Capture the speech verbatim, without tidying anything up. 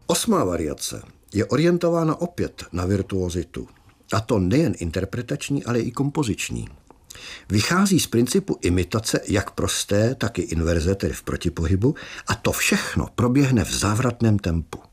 Osmá variace je orientována opět na virtuozitu. A to nejen interpretační, ale i kompoziční. Vychází z principu imitace jak prosté, tak i inverze, tedy v protipohybu, a to všechno proběhne v závratném tempu.